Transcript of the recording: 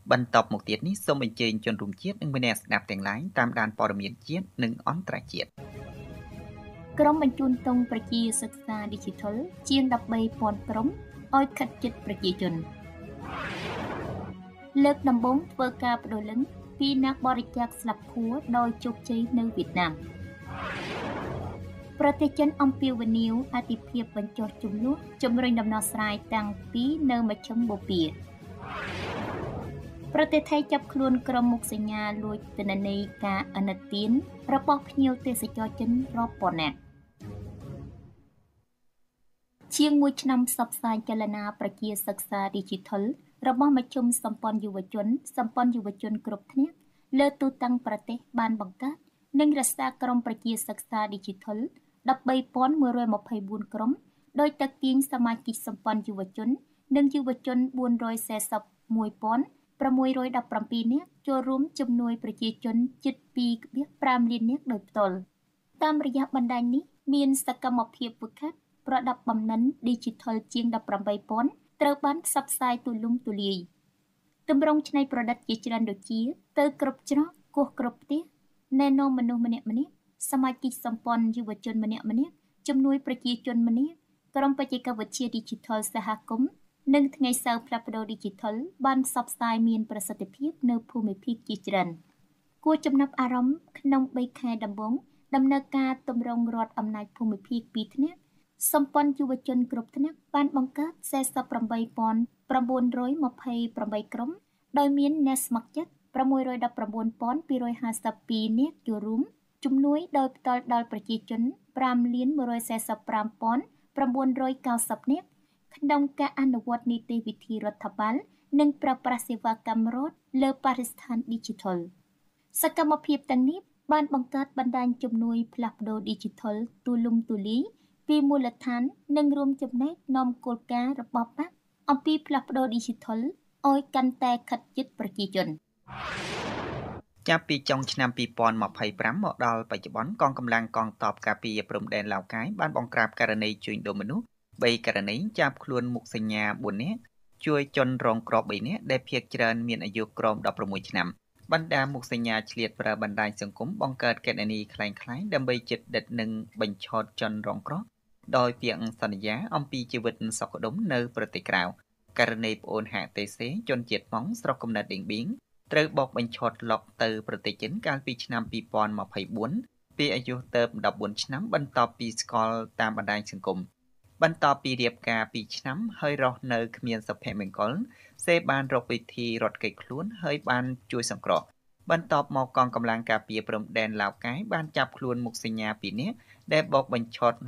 បន្តមកទៀតនេះសូមអញ្ជើញជនរួមជាតិនិងម្នាក់ស្ដាប់ទាំងឡាយតាមដានព័ត៌មានជាតិនិងអន្តរជាតិក្រុមបញ្ជូនទង់ប្រជាសិក្សា Digital ជាង 13,000 ក្រុមឲ្យខិតជិតប្រជាជនលើកដំបូងធ្វើការបដូរលឹងពីអ្នកបរិច្ចាគស្លាប់ខួរដោយជោគជ័យនៅវៀតណាមប្រទេសចិនអំពាវនាវអធិភាពបញ្ចុះជំនួសជំរុញដំណោះស្រាយតាំងពីនៅមជ្ឈមបូព៌ាប្រទេសថៃចាប់ខ្លួនក្រុមមុខសញ្ញាលួចទិន្នន័យការអាណិតទានរបស់ភ្ញៀវទេសចរចិនរាប់ពាន់នាក់ជាង1ឆ្នាំផ្សព្វផ្សាយចលនាប្រជាសិក្សា Digital របស់មជ្ឈមសម្ព័ន្ធយុវជនគ្រប់ថ្នាក់លើទូទាំងប្រទេសបានបង្កើតនិងរក្សាក្រុមប្រជាសិក្សា Digital 13,124 ក្រុមដោយតាក់ទាញសមាជិកសម្ព័ន្ធយុវជននិងយុវជន441,617 នាក់ចូលរួមជំនួយប្រជាជនជិត 2.5 លាននាក់ដោយផ្ទាល់តាមរយៈបណ្ដាញនេះមានសកម្មភាពហ្វឹកហាត់ប្រដាប់បំណិន Digital ជាង 18,000 ត្រូវបានផ្សព្វផ្សាយទូលំទូលាយទម្រង់ច្នៃប្រឌិតជាច្រើនដូចជាទៅគ្រប់ច្រកគោះគ្រប់ផ្ទះណែនាំមនុស្សម្នាក់ៗសមាជិកសម្ព័ន្ធយុវជនម្នាក់ៗជំនួយប្រជាជនម្នាក់ក្រុមបច្ចេកវិទ្យា Digital សហគមន៍និងថ្ងៃសៅរ៍ផ្លាស់ប្ដូរ Digital បានផ្សព្វផ្សាយមានប្រសិទ្ធភាពនៅភូមិភាគជាច្រើនគួរចំណាប់អារម្មណ៍ក្នុង3ខែដំបូងដំណើរការទម្រង់រដ្ឋអំណាចភូមិភាគ2ថ្នាក់សម្ព័ន្ធយុវជនគ្រប់ថ្នាក់បានបង្កើត 48,928 ក្រុមដោយមានអ្នកស្ម័គ្រចិត្ត 619,252 នាក់ចូលរួមជំនួយដោយផ្ទាល់ដល់ប្រជាជន 5,145,990 នាក់ក្នុងការអនុវត្តនីតិវិធីរដ្ឋបាលនិងប្រើប្រាស់សេវាកម្មរដ្ឋលើបរិស្ថាន Digital សកម្មភាពទាំងនេះបានបង្កើតបណ្ដាញជំនួយផ្លាស់ប្ដូរ Digital ទូលំទូលាយពីមូលដ្ឋាននិងរួមចំណែកនាំគោលការណ៍របស់បកអំពីផ្លាស់ប្ដូរ Digital ឲ្យកាន់តែខិតជិតប្រជាជនចាប់ពីចុងឆ្នាំ2025មកដល់បច្ចុប្បន្នកងកម្លាំងកងទ័ពការពារព្រំដែនឡាវកែបានបង្ក្រាបករណីជួញដូរមនុស្ស3ករណីចាប់ខ្លួនមុខសញ្ញា4នាក់ជួយជនរងគ្រោះ3នាក់ដែលភាគច្រើនមានអាយុក្រោម16ឆ្នាំបណ្ដាមុខសញ្ញាឆ្លៀតប្រើបណ្ដាញសង្គមបង្កើតកេណនីคล้ายៗដើម្បីជិតដិតនិងបញ្ឆោតជនរងគ្រោះដោយពាក្យសន្យាអំពីជីវិតសុខដុមនៅប្រទេសក្រៅករណីប្អូនហាក់ទេសេជនជាតិម៉ុងស្រុកកំណើតដេងបៀងត្រូវបោកបញ្ឆោតឡុកទៅប្រទេសចិនកាលពីឆ្នាំ2024ពេលអាយុទើប14ឆ្នាំបន្ទាប់ពីស្គាល់តាមបណ្ដាញសង្គមបន្ទាប់ពីរៀបការ2ឆ្នាំហើយរស់នៅគ្មានសុភមង្គលសេបានរកវិធីរត់គេចខ្លួនហើយបានជួយសង្គ្រោះបន្ទាប់មកកងកម្លាំងការពារព្រំដែនឡាវកែបានចាប់ខ្លួនមុខសញ្ញា2នាក់ដែលបោកបញ្ឆោត